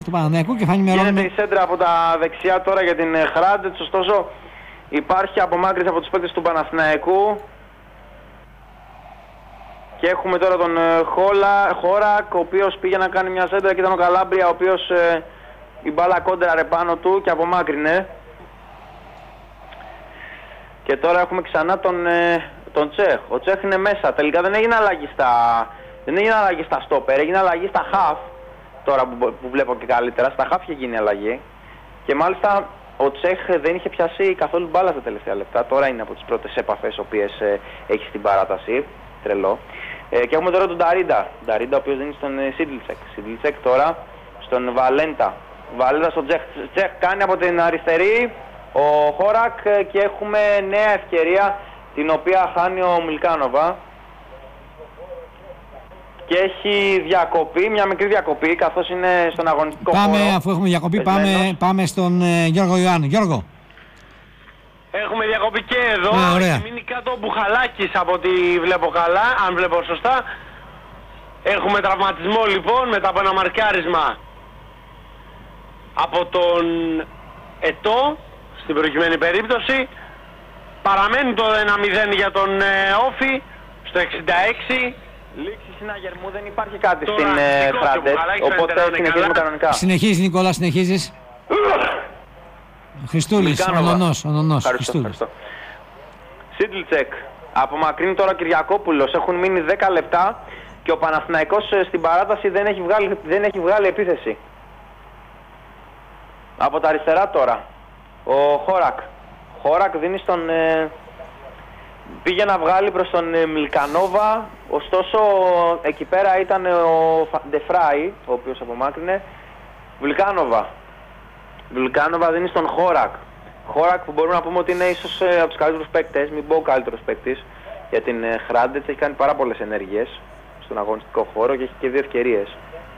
του Παναθηναϊκού και φάνηκε γίνεται η σέντρα από τα δεξιά τώρα για την Χράντετς, ωστόσο υπάρχει απομάκρυνση από τους παίκτες του Παναθηναϊκού. Και έχουμε τώρα τον Χόρακ, ο οποίος πήγε να κάνει μια σέντρα και ήταν ο Καλάμπρια, ο οποίος η μπάλα κόντραρε πάνω του και απομάκρυνε. Και τώρα έχουμε ξανά τον Τσέχ. Ο Τσέχ είναι μέσα. Τελικά δεν έγινε αλλαγή στα στόπερ, έγινε αλλαγή στα χαφ. Τώρα που βλέπω και καλύτερα, στα χαφ είχε γίνει αλλαγή. Και μάλιστα ο Τσέχ δεν είχε πιάσει καθόλου μπάλα στα τελευταία λεπτά. Τώρα είναι από τις πρώτες έπαφες οποίες έχει στην παράταση. Τρελό. Και έχουμε τώρα τον Νταρίντα. Νταρίντα ο οποίος δίνει στον Σίντλτσεκ. Σίντλτσεκ τώρα στον Βαλέντα. Βαλέντα στον Τσέχ. Τσέχ κάνει από την αριστερή ο Χόρακ και έχουμε νέα ευκαιρία την οποία χάνει ο Μιλκάνοβα. Και έχει διακοπή, μια μικρή διακοπή καθώς είναι στον αγωνιστικό χώρο. Αφού έχουμε διακοπή πάμε στον Γιώργο Ιωάννου. Γιώργο. Έχουμε διακοπή και εδώ. Έχει μείνει κάτω ο Μπουχαλάκης από ό,τι βλέπω καλά, αν βλέπω σωστά. Έχουμε τραυματισμό λοιπόν μετά από ένα μαρκάρισμα από τον Ετώ στην προηγουμένη περίπτωση. Παραμένει το 1-0 για τον Όφη στο 66. Λήξη συναγερμού, δεν υπάρχει κάτι στην Χράντετς, οπότε συνεχίζουμε κανονικά. Συνεχίζει Νικόλα, συνεχίζεις. Χριστούλης, ο Νονός. Ευχαριστώ. Σίντλτσεκ, απομακρύνει τώρα Κυριακόπουλος, έχουν μείνει 10 λεπτά και ο Παναθηναϊκός στην παράταση δεν έχει βγάλει επίθεση. Από τα αριστερά τώρα, ο Χόρακ δίνει στον... πήγε να βγάλει προς τον Μιλκανόβα, ωστόσο εκεί πέρα ήταν ο Ντεφράι, ο οποίος απομάκρυνε. Βιλκάνοβα δίνει στον Χόρακ που μπορούμε να πούμε ότι είναι ίσως από τους καλύτερους παίκτες, μην πω ο καλύτερος παίκτης για την Χράντετς, έχει κάνει πάρα πολλές ενέργειες στον αγωνιστικό χώρο και έχει και 2 ευκαιρίες.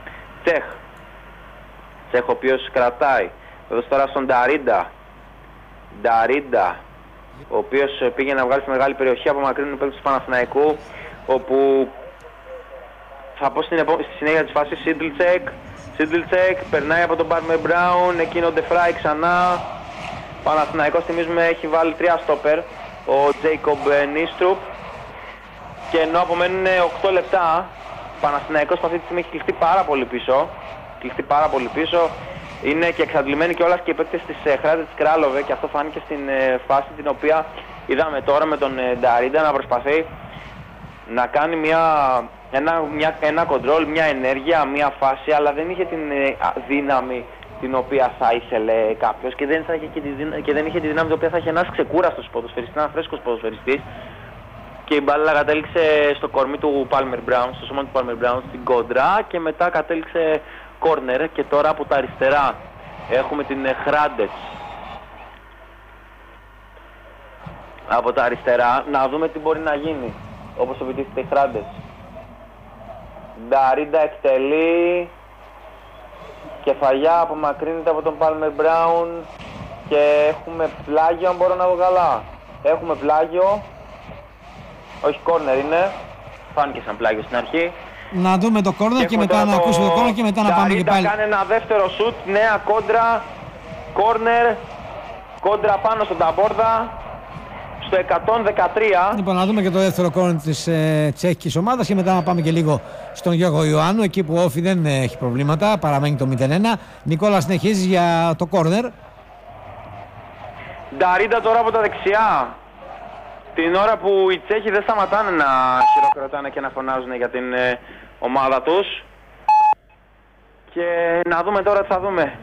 Τσέχ ο οποίος κρατάει, εδώ τώρα στον Νταρίντα, ο οποίος πήγε να βγάλει στη μεγάλη περιοχή, απομακρύνουν παίκτες του Παναθηναϊκού, όπου θα πω στη συνέχεια της φάσης Σίντλτσεκ, περνάει από τον Πάρμερ Μπράουν, εκείνο ο Ντεφράι ξανά. Παναθηναϊκός, θυμίζουμε, έχει βάλει 3 στόπερ, ο Τζέικομπ Νίστρουπ. Και ενώ απομένουν 8 λεπτά, Παναθηναϊκός αυτή τη στιγμή έχει κλειστεί πάρα πολύ πίσω. Είναι και εξαντλημένοι κιόλας και οι παίκτες της Χράντετς Κράλοβε, και αυτό φάνηκε στην φάση την οποία είδαμε τώρα με τον Νταρίντα να προσπαθεί να κάνει ένα κοντρόλ, μια ενέργεια, μια φάση, αλλά δεν είχε την δύναμη την οποία θα ήθελε κάποιος και δεν είχε τη δύναμη την οποία θα είχε ένας ξεκούραστος ποδοσφαιριστής, ένας φρέσκος ποδοσφαιριστής, και η μπάλα κατέληξε στο κορμί του Palmer Brown, στο σώμα του Palmer Brown στην κόντρα, και μετά κατέληξε κόρνερ. Και τώρα από τα αριστερά έχουμε την Χράντετς. Από τα αριστερά να δούμε τι μπορεί να γίνει, όπως επιτίθεται η Χράντετς. Νταρίντα εκτελεί, κεφαλιά απομακρύνεται από τον Palmer Brown και έχουμε πλάγιο, αν μπορώ να δω καλά. Έχουμε πλάγιο, όχι κόρνερ είναι, φάνηκε σαν πλάγιο στην αρχή. Να δούμε το κόρνερ και μετά να ακούσουμε το κόρνερ και μετά να πάμε και πάλι. Κάνει ένα δεύτερο σουτ, νέα κόντρα, κόρνερ, κόντρα πάνω στον Ταμπόρδα, στο 113. Λοιπόν, να δούμε και το δεύτερο κόρνερ της τσέχικης ομάδας και μετά να πάμε και λίγο στον Γιώργο Ιωάννου, εκεί που ο Όφη δεν έχει προβλήματα, παραμένει το 0-1. Νικόλα, συνεχίζει για το κόρνερ. Νταρίντα τώρα από τα δεξιά. Την ώρα που οι Τσέχοι δεν σταματάνε να χειροκροτάνε και να φωνάζουν για την ομάδα τους. Και να δούμε τώρα τι θα δούμε.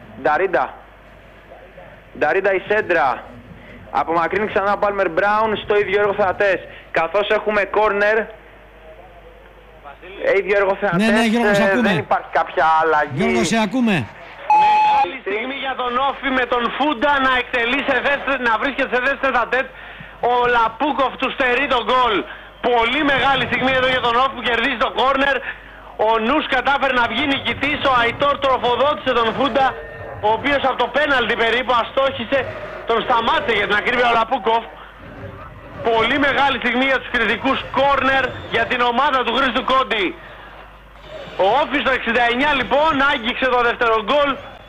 Νταρίντα η σέντρα. Απομακρύνει ξανά ο Palmer Brown στο ίδιο έργο θεατές. Καθώς έχουμε κόρνερ. Ίδιο έργο θεατές. Ναι, Γιώργο, σε ακούμε. Δεν υπάρχει κάποια αλλαγή. Γιώργο, σε ακούμε. Μεγάλη στιγμή για τον Όφη με τον Φούντα να εκτελεί να βρίσκεται σε θέση τετατέτ. Ο Λαπούκοφ του στερεί τον γκολ. Πολύ μεγάλη στιγμή εδώ για τον Όφη που κερδίζει το κόρνερ. Ο Νους κατάφερε να βγει νικητής. Ο Αϊτόρ τροφοδότησε τον Φούντα, ο οποίος από το πέναλτι περίπου αστόχησε, τον σταμάτησε για την ακρίβεια ο Λαπούκοφ. Πολύ μεγάλη στιγμή για τους κριτικούς, κόρνερ για την ομάδα του Χρήστου Κόντι. Ο Όφης το 69 λοιπόν άγγιξε το δεύτερο γκολ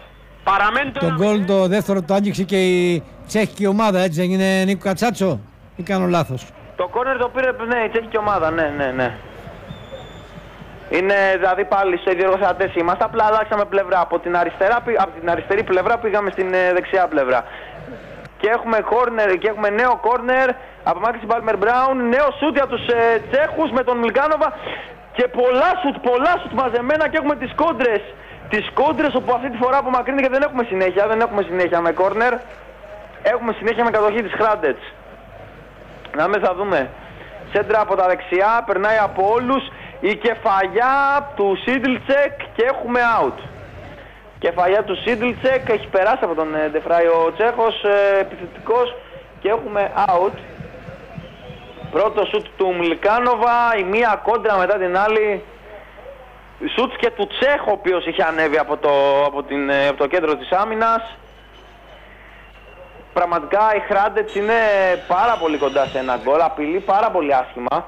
Παραμένει το γκολ το δεύτερο το άγγιξε και η τσέχικη ομάδα, έτσι δεν είναι, Νίκο Κατσάτσο, ή κάνω λάθος? Το κόρνερ το πήρε, ναι, η τσέχικη ομάδα, ναι. Είναι δηλαδή πάλι στο ίδιο εργοστάσιο είμαστε, απλά αλλάξαμε πλευρά. Από την αριστερή πλευρά πήγαμε στην δεξιά πλευρά. Και έχουμε corner, και έχουμε νέο κόρνερ, απομάκρυνση Πάλμερ Μπράουν, νέο σούτ για τους Τσέχους με τον Μιλκάνοβα και πολλά σούτ μαζεμένα και έχουμε τις κόντρες όπου αυτή τη φορά απομακρύνεται και δεν έχουμε συνέχεια με κόρνερ. Έχουμε συνέχεια με κατοχή της Χράντετς. Να μέσα θα δούμε. Σέντρα από τα δεξιά, περνάει από όλους. Η κεφαλιά του Σίντλτσεκ και έχουμε out. Κεφαλιά του Σίντλτσεκ, έχει περάσει από τον Ντεφράι ο Τσέχος, επιθετικός, και έχουμε out. Πρώτο σούτ του Μιλκάνοβα, η μία κόντρα μετά την άλλη. Σούτς και του Τσέχ, ο οποίος είχε ανέβει από το κέντρο της άμυνας. Πραγματικά η Χράντετς είναι πάρα πολύ κοντά σε ένα γκολ, απειλεί πάρα πολύ άσχημα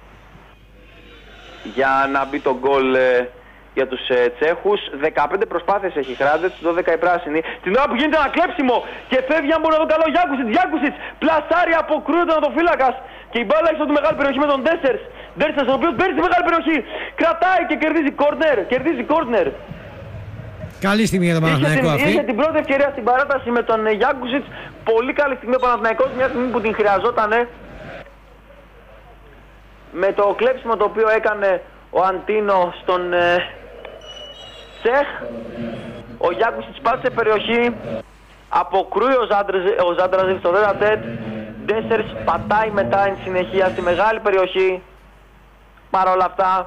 για να μπει το γκολ για τους Τσέχους. 15 προσπάθειες έχει η Χράντετς, 12 η πράσινη. Την ώρα που γίνεται ένα κλέψιμο και φεύγει, αν μπορεί να δω καλό, Γιάκουσιτς, πλασάρει, αποκρούεται ο τερματοφύλακας και η μπάλα έχει στη μεγάλη περιοχή με τον Ντέσσερς, ο οποίος παίρνει στη μεγάλη περιοχή, κρατάει και κερδίζει κόρνερ. Καλή στιγμή για τον Παναθηναϊκό αυτή. Είχε την πρώτη ευκαιρία στην παράταση με τον Γιάκουσιτς, πολύ καλή στιγμή ο Παναθηναϊκός, μια στιγμή που την χρειαζότανε. Με το κλέψιμο το οποίο έκανε ο Αντίνο στον Τσέχ, ο Γιάκουσιτς πάτησε περιοχή, αποκρούει ο Ζάντραζιβ στο τέταρτετ, Ντέσσερς πατάει μετά εν συνεχεία στη μεγάλη περιοχή. Παρ' όλα αυτά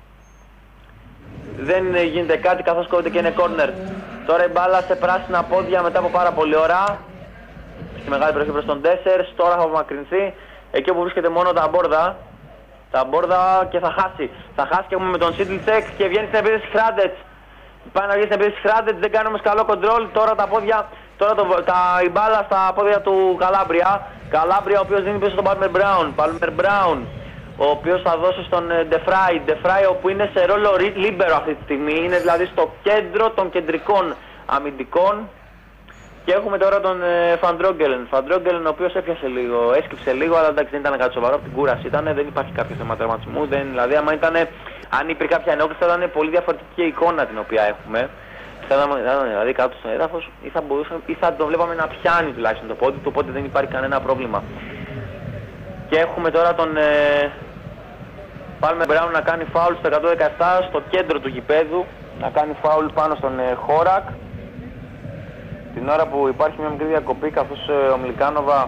δεν γίνεται κάτι καθώς κόβεται και είναι κόρνερ. Τώρα η μπάλα σε πράσινα πόδια μετά από πάρα πολλή ώρα στη μεγάλη περιοχή προς τον Ντέσσερς. Τώρα θα απομακρυνθεί εκεί όπου βρίσκεται μόνο τα μπόρδα και θα χάσει. Θα χάσει και έχουμε με τον Σίντλτσεκ και βγαίνει στην επίθεση Χράντετς. Πάει να βγει στην επίθεση Χράντετς, δεν κάνει όμως καλό κοντρόλ. Τώρα η μπάλα στα πόδια του Καλάμπρια. Καλάμπρια ο οποίος δίνει πίσω στον Πάλμερ Μπράουν, ο οποίος θα δώσει στον Ντεφράι, όπου είναι σε ρόλο λίμπερο αυτή τη στιγμή. Είναι δηλαδή στο κέντρο των κεντρικών αμυντικών. Και έχουμε τώρα τον Φαντρόγκελεν, ο οποίος έσκυψε λίγο, αλλά εντάξει δεν ήταν κάτι σοβαρό, από την κούραση ήταν, δεν υπάρχει κάποιο θέμα τερματισμού. Δηλαδή, αν υπήρχε κάποια ενόχληση, θα ήταν πολύ διαφορετική η εικόνα την οποία έχουμε. Θα ήταν δηλαδή κάτω στο έδαφος ή θα το βλέπαμε να πιάνει τουλάχιστον το πόδι του, οπότε δεν υπάρχει κανένα πρόβλημα. Και έχουμε τώρα τον Πάλμερ Μπράουν να κάνει φάουλ στο 117 στο κέντρο του γηπέδου, να κάνει φάουλ πάνω στον Χόρακ. Την ώρα που υπάρχει μια μικρή διακοπή, καθώς ο Μιλκάνοβα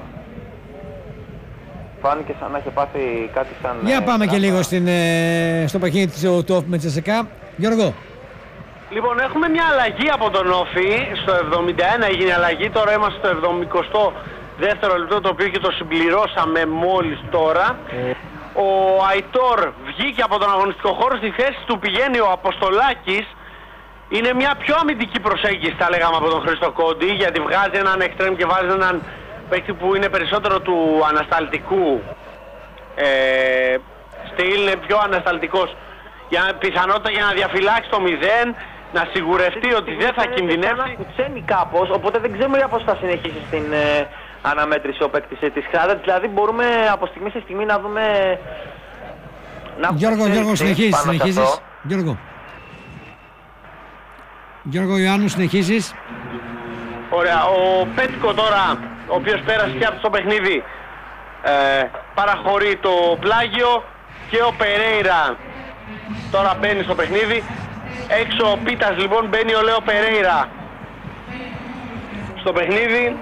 φάνηκε σαν να είχε πάθει κάτι σαν... Για πάμε και λίγο στο παιχνίδι του Όφη με Τσεσεκά. Γιώργο. Λοιπόν, έχουμε μια αλλαγή από τον Όφη. Στο 71 έγινε αλλαγή, τώρα είμαστε στο 72ο λεπτό, το οποίο και το συμπληρώσαμε μόλις τώρα. Ο Αϊτόρ βγήκε από τον αγωνιστικό χώρο, στη θέση του πηγαίνει ο Αποστολάκης. Είναι μια πιο αμυντική προσέγγιση, θα λέγαμε, από τον Χρήστο Κόντι, γιατί βγάζει έναν εξτρέμ και βάζει έναν παίκτη που είναι περισσότερο του ανασταλτικού στυλ, είναι πιο ανασταλτικός. Πιθανότητα για να διαφυλάξει το 0, να σιγουρευτεί ότι δεν θα κινδυνεύσει. Κουτσένει κάπως, οπότε δεν ξέρουμε για πώς θα συνεχίσει στην αναμέτρηση ο παίκτης της Χράντετς. Δηλαδή μπορούμε από στιγμή σε στιγμή να δούμε... Γιώργο, συνεχίζεις. Γιώργο Ιωάννου, συνεχίζεις. Ωραία, ο Πέτικο τώρα, ο οποίος πέρασε και από το παιχνίδι, παραχωρεί το πλάγιο και ο Περέιρα τώρα μπαίνει στο παιχνίδι. Έξω ο Πίτας λοιπόν, μπαίνει ο Λέο Περέιρα στο παιχνίδι.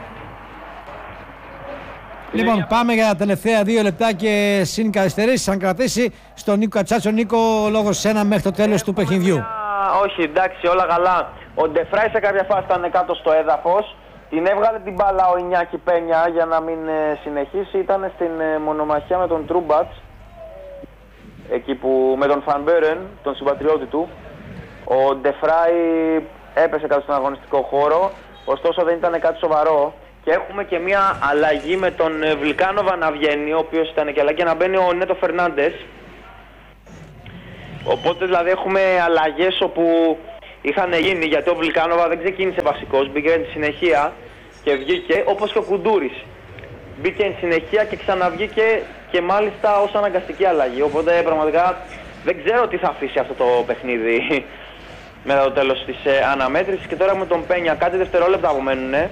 Λοιπόν, πάμε για τα τελευταία 2 λεπτά και συν καθυστερήσεις, αν κρατήσει, στον Νίκο Κατσάτσο. Νίκο, λόγω σένα μέχρι το τέλος του παιχνιδιού. Όχι, εντάξει, όλα καλά. Ο Ντεφράι σε κάποια φάση ήταν κάτω στο έδαφος. Την έβγαλε την μπάλα ο Ινιάκη Πένια για να μην συνεχίσει. Ήταν στην μονομαχία με τον Τρούμπατς, εκεί που με τον Φανμπέρεν, τον συμπατριώτη του. Ο Ντεφράι έπεσε κάτω στον αγωνιστικό χώρο, ωστόσο δεν ήταν κάτι σοβαρό. Και έχουμε και μια αλλαγή με τον Βλικάνοβα να βγαίνει, ο οποίος ήταν και αλλαγή, και να μπαίνει ο Νέτο Φερνάντες. Οπότε δηλαδή έχουμε αλλαγές όπου είχαν γίνει, γιατί ο Βλικάνοβα δεν ξεκίνησε βασικός, μπήκε στη συνεχεία και βγήκε, όπως και ο Κουντούρης. Μπήκε στη συνεχεία και ξαναβγήκε και μάλιστα ως αναγκαστική αλλαγή. Οπότε πραγματικά δεν ξέρω τι θα αφήσει αυτό το παιχνίδι μετά το τέλος της αναμέτρησης. Και τώρα με τον Πένια, κάτι δευτερόλεπτα απομένουνε.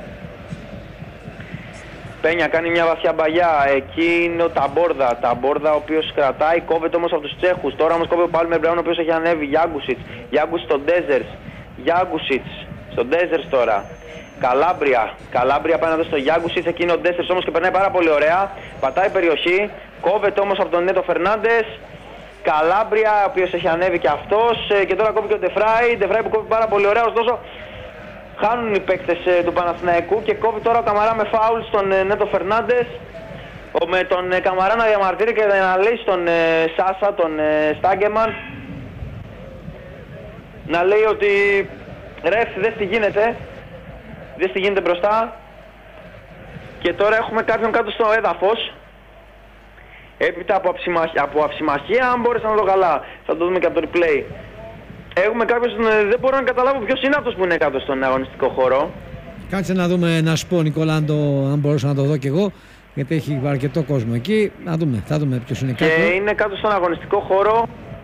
Πένια κάνει μια βαθιά μπαγιά, εκεί είναι ο Ταμπόρδα ο οποίος κρατάει, κόβεται όμως από τους Τσέχους. Τώρα όμως κόβει ο Πάλμερ Μπράουν ο οποίος έχει ανέβει, Γιάγκουσιτς στον Ντέζερς, στον Ντέζερς τώρα. Καλάμπρια πάει να δώσει στο Γιάγκουσιτς, εκεί είναι ο Ντέζερς όμως και περνάει πάρα πολύ ωραία. Πατάει περιοχή, κόβεται όμως από τον Νέτο Φερνάντες. Καλάμπρια ο οποίος έχει ανέβει και αυτός και τώρα κόβει και ο Ντεφράι που κόβει πάρα πολύ ωραία, ωστόσο χάνουν οι παίκτες του Παναθηναϊκού και κόβει τώρα ο Καμαρά με φάουλ στον Νέτο Φερνάντες. Με τον Καμαρά να διαμαρτύρει και να λέει στον Σάσα, τον Στάγκεμαν, να λέει ότι ρεφ δες τι γίνεται μπροστά. Και τώρα έχουμε κάποιον κάτω στο έδαφος. Έπειτα από αψημαχία, αν μπόρεσα να δω καλά, θα το δούμε και από το replay. Έχουμε κάποιον, δεν μπορώ να καταλάβω ποιος είναι αυτός που είναι κάτω στον αγωνιστικό χώρο. Κάτσε να δούμε, να σου πω Νικόλα, αν μπορούσα να το δω κι εγώ, γιατί έχει αρκετό κόσμο εκεί. Θα δούμε ποιος είναι κάτω. Και είναι κάτω στον αγωνιστικό χώρο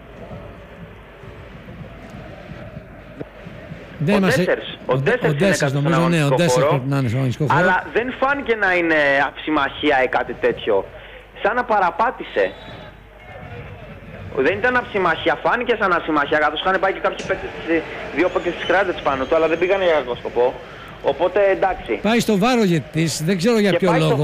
ο Ντέσσερς είναι νομίζω, κάτω στον ο Ντέσσερς χώρο, πρέπει να είναι στον αγωνιστικό χώρο. αλλά δεν φάνηκε να είναι αψημαχία ή κάτι τέτοιο. Σαν να παραπάτησε. Δεν ήταν αψημαχία, φάνηκε σαν αψημαχία, καθώς είχαν πάει και κάποιοι παίκτες, δύο παίκτες της Κράτετς πάνω του, αλλά δεν πήγαν για κακό σκοπό. Οπότε εντάξει. Πάει στο βάρο γιατί δεν ξέρω για ποιο λόγο.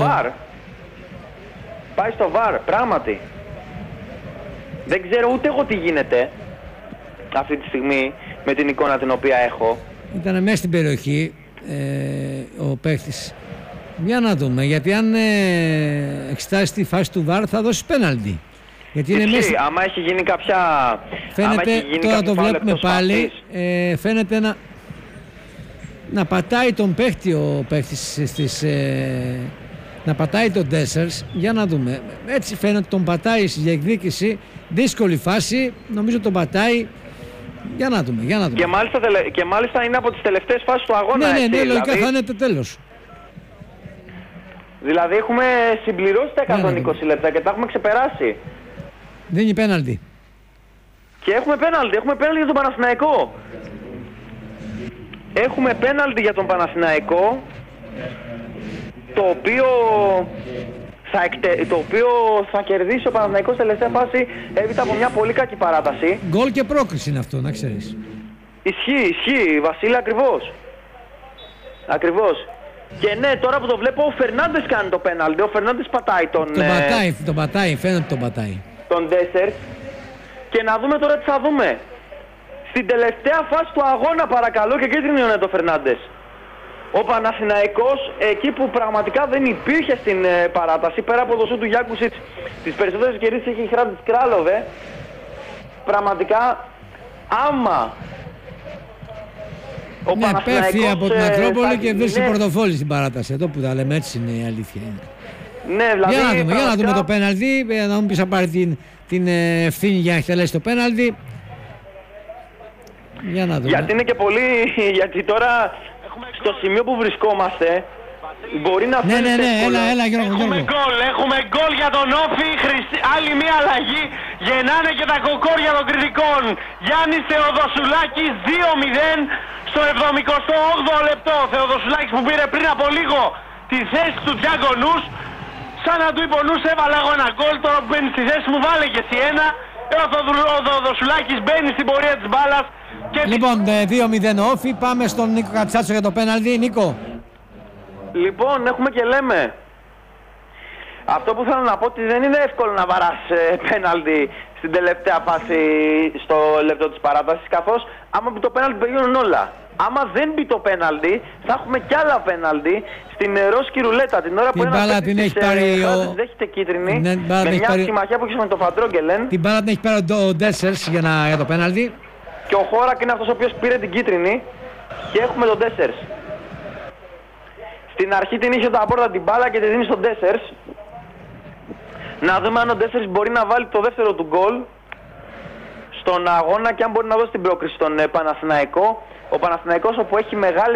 Πάει στο βαρ, πράγματι. Δεν ξέρω ούτε εγώ τι γίνεται αυτή τη στιγμή με την εικόνα την οποία έχω. Ήταν μέσα στην περιοχή ο παίκτης. Για να δούμε, γιατί αν εξετάσει τη φάση του βαρ θα δώσει πέναλτι. Γιατί είναι μέσα... άμα έχει γίνει κάποια... Φαίνεται, τώρα το βλέπουμε πάλι, φαίνεται να πατάει τον παίχτη ο παίχτης να πατάει τον Ντέσσερς. Για να δούμε, έτσι φαίνεται, τον πατάει στη διεκδίκηση, δύσκολη φάση, νομίζω τον πατάει. Για να δούμε. Και μάλιστα είναι από τις τελευταίες φάσεις του αγώνα. Ναι, λογικά θα είναι το τέλος. Δηλαδή έχουμε συμπληρώσει τα 120 λεπτά και τα έχουμε ξεπεράσει. Δίνει πέναλτι. Και έχουμε πέναλτι για τον Παναθηναϊκό. Έχουμε πέναλτι για τον Παναθηναϊκό, το οποίο θα κερδίσει ο Παναθηναϊκός στη τελευταία φάση έπειτα από μια πολύ κακή παράταση. Γκολ και πρόκριση είναι αυτό, να ξέρεις. Ισχύει, Βασίλη, ακριβώς. Και ναι, τώρα που το βλέπω, ο Φερνάντες κάνει το πέναλτι. Ο Φερνάντες πατάει τον πατάει, φαίνεται τον πατάει. Τον Ντέσσερς. Και να δούμε τώρα τι θα δούμε. Στην τελευταία φάση του αγώνα, παρακαλώ, και κίτρινη είναι το Φερνάντες. Ο Παναθηναϊκός, εκεί που πραγματικά δεν υπήρχε στην παράταση, πέρα από το σου του Γιάκουσιτς, τις περισσότερες ευκαιρίες είχε η Κράτετς Κράλοβε. Πραγματικά, άμα ο Παναθηναϊκός... πέφτει από την Ακρόπολη και βρίσκει πορτοφόλι στην παράταση. Εδώ που τα λέμε, έτσι είναι η αλήθεια. Ναι, δηλαδή, για να δούμε το πέναλτι, να μου πεις να πάρει την ευθύνη για να εκτελέσει το πέναλτι. Για να δούμε. Γιατί είναι και πολύ, γιατί τώρα στο σημείο που βρισκόμαστε μπορεί να φέρει έλα Γιώργο. Έχουμε γκολ για τον Όφη, άλλη μία αλλαγή, γεννάνε και τα κοκόρια των κριτικών. Γιάννης Θεοδοσουλάκης 2-0 στο 78ο λεπτό. Θεοδοσουλάκης που πήρε πριν από λίγο τη θέση του Thiago Nus, σαν να του είπε ο Nus, έβαλα εγώ ένα γκολ, τώρα που μπαίνει στη θέση μου βάλε και εσύ ένα. Ο Θεοδοσουλάκης μπαίνει στην πορεία της μπάλας. Λοιπόν, 2-0 Όφη, πάμε στον Νίκο Κατσάτσο για το πέναλτι. Νίκο. Λοιπόν, έχουμε και λέμε. Αυτό που θέλω να πω ότι δεν είναι εύκολο να βαράς πέναλτι στην τελευταία φάση στο λεπτό της παράτασης, καθώς άμα μπει το πέναλτι πηγαίνουν όλα. Άμα δεν μπει το πέναλτι, θα έχουμε κι άλλα πέναλτι στην ρόσκι ρουλέτα. Την ώρα που ένα παίκτης δέχεται κίτρινη, με μια συμμαχία που έχει με τον Φαντρόγκελεν. Την μπάλα την έχει πάρει ο Ντέσσερς για το πέναλτι. Και ο Χώρακ είναι αυτός ο οποίος πήρε την κίτρινη και έχουμε τον Ντέσσερς. Στην αρχή την είχε ο Ταμπόρδα την μπάλα και τη δίνει στον Ντέσσερς. Να δούμε αν ο Ντέσσερς μπορεί να βάλει το δεύτερο του γκολ στον αγώνα και αν μπορεί να δώσει την πρόκριση στον Παναθηναϊκό. Ο Παναθηναϊκός, όπου έχει μεγάλες